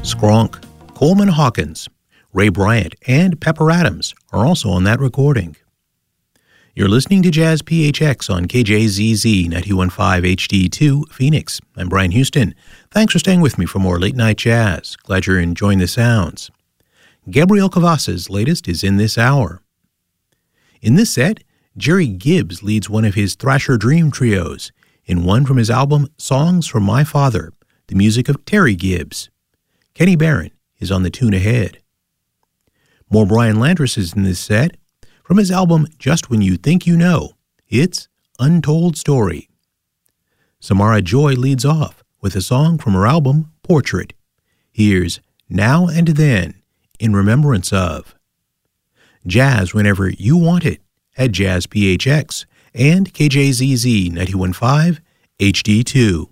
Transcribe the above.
Skronk, Coleman Hawkins, Ray Bryant, and Pepper Adams are also on that recording. You're listening to Jazz PHX on KJZZ 91.5 HD2 Phoenix. I'm Brian Houston. Thanks for staying with me for more late night jazz. Glad you're enjoying the sounds. Gabriel Cavazza's latest is in this hour. In this set, Jerry Gibbs leads one of his Thrasher Dream trios in one from his album Songs from My Father, the music of Terry Gibbs. Kenny Barron is on the tune ahead. More Brian Landris is in this set. From his album Just When You Think You Know, it's Untold Story. Samara Joy leads off with a song from her album Portrait. Here's Now and Then, in remembrance of. Jazz whenever you want it at Jazz PHX and KJZZ 91.5 HD2.